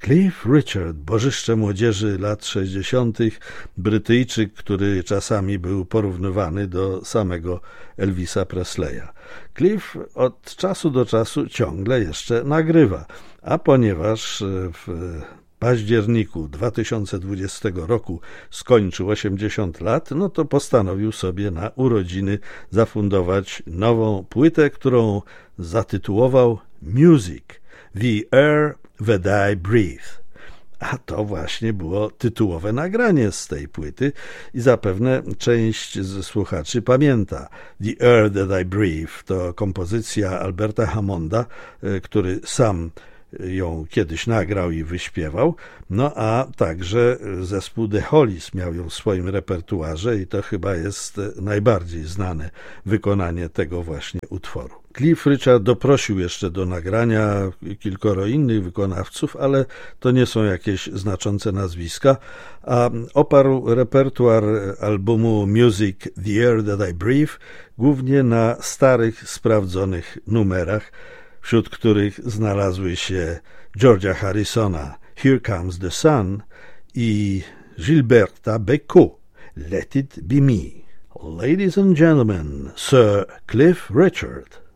Cliff Richard, bożyszcze młodzieży lat 60., Brytyjczyk, który czasami był porównywany do samego Elvisa Presleya. Cliff od czasu do czasu ciągle jeszcze nagrywa, a ponieważ w październiku 2020 roku skończył 80 lat, no to postanowił sobie na urodziny zafundować nową płytę, którą zatytułował Music, The Air That I Breathe. A to właśnie było tytułowe nagranie z tej płyty i zapewne część z słuchaczy pamięta. The Air That I Breathe to kompozycja Alberta Hammonda, który sam ją kiedyś nagrał i wyśpiewał, no a także zespół The Hollies miał ją w swoim repertuarze i to chyba jest najbardziej znane wykonanie tego właśnie utworu. Cliff Richard doprosił jeszcze do nagrania kilkoro innych wykonawców, ale to nie są jakieś znaczące nazwiska, a oparł repertuar albumu Music The Air That I Breathe głównie na starych, sprawdzonych numerach, wśród których znalazły się George'a Harrisona Here Comes the Sun i Gilberta Bécaud Let It Be Me. Ladies and gentlemen, Sir Cliff Richard.